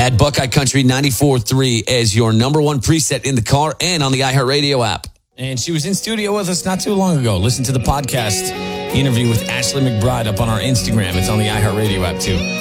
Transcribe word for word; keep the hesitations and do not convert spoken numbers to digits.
Add Buckeye Country ninety-four point three as your number one preset in the car and on the iHeartRadio app. And she was in studio with us not too long ago. Listen to the podcast interview with Ashley McBride up on our Instagram. It's on the iHeartRadio app, too.